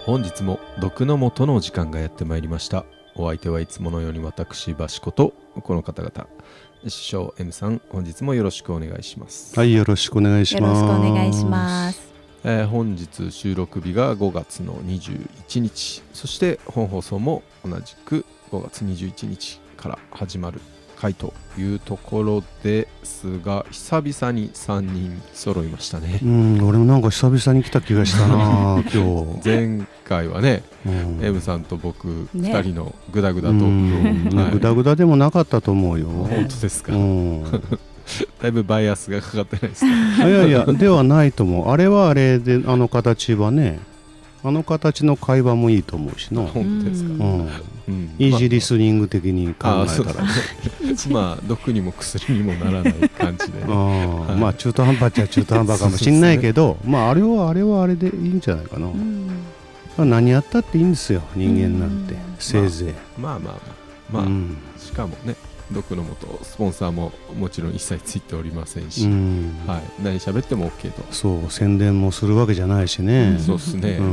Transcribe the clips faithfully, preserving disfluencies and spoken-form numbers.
本日も毒の元のお時間がやってまいりました。お相手はいつものように私バシコとこの方々、師匠 M さん、本日もよろしくお願いします。 はい、よろしくお願いします。 よろしくお願いします。 えー、本日収録日がごがつのにじゅういちにち、そして本放送も同じくごがつにじゅういちにちから始まる回というところですが、久々にさんにん揃いましたね。 うん、俺もなんか久々に来た気がしたな今日。 前回はね、うん、M さんと僕、ね、ふたりのグダグダトークを、はい、 グダグダでもなかったと思うよ。 本当ですか。うんだいぶバイアスがかかってないですか。 いやいやではないと思う。あれはあれで、あの形はね、あの形の会話もいいと思うしな。 本当ですか。 うんうん、イージーリスニング的に考えたら、 まあ毒にも薬にもならない感じで、ね、 あ、はい、まあ中途半端っちゃ中途半端かもしんないけど、まああれはあれはあれでいいんじゃないかな。うん、まあ、何やったっていいんですよ、人間なんて、せいぜい。 まあまあまあまあ、まあうん、しかもね、毒の元スポンサーももちろん一切ついておりませんし、うん、はい、何喋っても OK と。 そう、宣伝もするわけじゃないしね、うん、 そうですね、うん、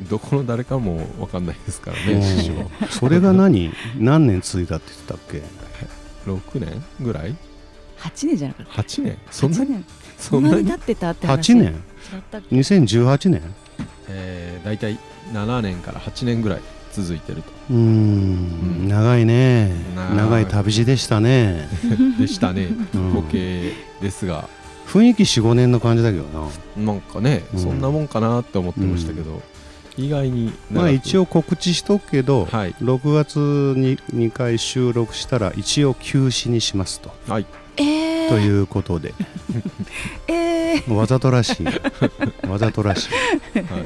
どこの誰かも分かんないですからね、師匠。 それが何何年続いたって言ってたっけ。 ろくねんぐらい。 はちねんじゃなかった。 はちねん、そんなにそんなに経ってたって話。 はちねん、にせんじゅうはちねん、 えー、だいたいななねんからはちねんぐらい続いてると。 うーん、うん、長いね。長い旅路でしたね。 でしたね。合計ですが、 雰囲気 よん,ご 年の感じだけどな。 なんかね、うん、そんなもんかなって思ってましたけど、うん、意外にまあ一応告知しとくけど、はい、ろくがつににかい収録したら一応休止にしますと、 はい、 えー、 ということで、 えー、 わざとらしいわざとらしい、 はい、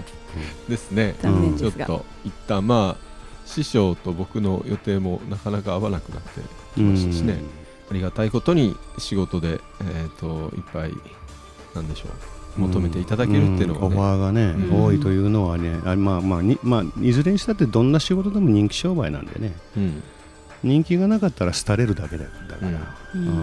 ですね。うん、ちょっと一旦まあ師匠と僕の予定もなかなか合わなくなってきましたしね、ありがたいことに仕事で、えー、といっぱいなんでしょう、求めていただけるっていうのが、ね、 オファーがね、うん、多いというのはね、あ、まあまあに、まあ、いずれにしたってどんな仕事でも人気商売なんでね、うん、人気がなかったら廃れるだけだから、うんうん、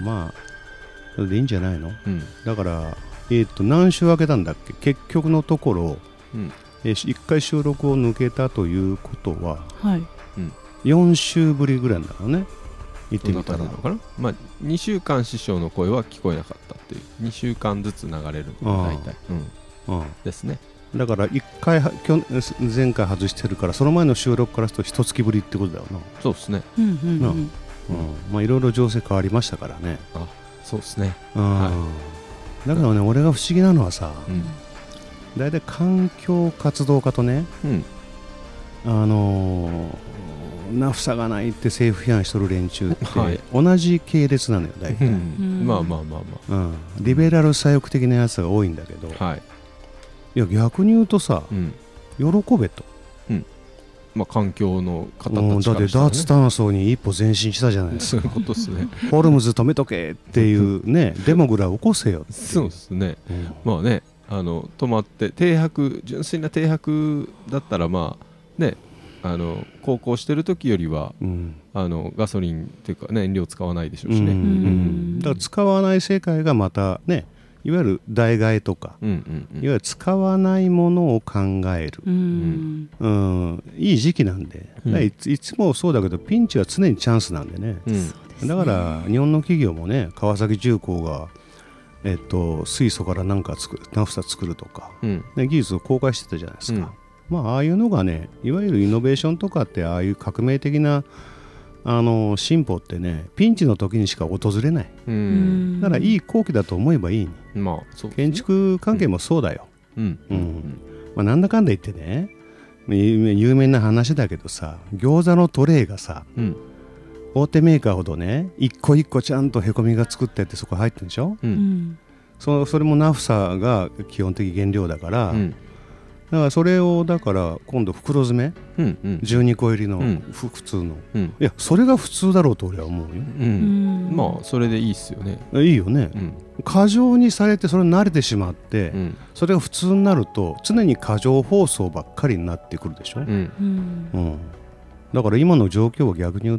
まあそれでいいんじゃないの、うん、だから、えー、と何週空けたんだっけ結局のところ、うん、いっかい収録を抜けたということは、はい、うん、よんしゅうぶりぐらいなのね。言ってみたらのかな、まあ、にしゅうかん師匠の声は聞こえなかったっていう、にしゅうかんずつ流れるのが大体、うんうん、ですね。だからいっかい前回外してるから、その前の収録からすると一月ぶりってことだよな。そうですね。いろいろ情勢変わりましたからね。あ、そうですね、はい、だからね、俺が不思議なのはさ、うん、だいたい環境活動家とね、うん、あのー、ナフサがないって政府批判しとる連中って、はい、同じ系列なのよ大体、うん、まあまあまあまあ、うん、リベラル左翼的なやつが多いんだけど、はい、いや逆に言うとさ、うん、喜べと、うん、まあ、環境の方たちからしたら、ね、だって脱炭素に一歩前進したじゃないですか。そういうことですね。ホルムズ止めとけっていうねデモぐらい起こせよっていう。そうですね、うん、まあね、あの止まって停泊、純粋な停泊だったらまあね、あの航行してる時よりは、うん、あのガソリンっていうか、ね、燃料使わないでしょうしね、うんうん、だから使わない世界がまたね、いわゆる代替えとか、うんうんうん、いわゆる使わないものを考える、うんうん、いい時期なんで、うん、い, ついつもそうだけどピンチは常にチャンスなんでね、うん、だから日本の企業もね、川崎重工がえっと、水素から何か作る、ナフサ作るとか、うんね、技術を公開してたじゃないですか、うん、まあ、ああいうのがね、いわゆるイノベーションとかって、ああいう革命的なあの進歩ってね、ピンチの時にしか訪れない、うん、だからいい好機だと思えばいい、まあそうですね、建築関係もそうだよ、うんうんうん、まあ、なんだかんだ言ってね、有名な話だけどさ、餃子のトレイがさ、うん、大手メーカーほどね、一個一個ちゃんとへこみが作ってってそこ入ってるでしょ、うん、そ, それもナフサが基本的原料だから、うん、だからそれをだから今度袋詰め、うんうん、じゅうにこ入りの、うん、普通の、うん、いやそれが普通だろうと俺は思うよ、うん、まあそれでいいっすよね。いいよね、うん、過剰にされてそれに慣れてしまって、うん、それが普通になると常に過剰包装ばっかりになってくるでしょ、うんうん、だから今の状況を逆に言う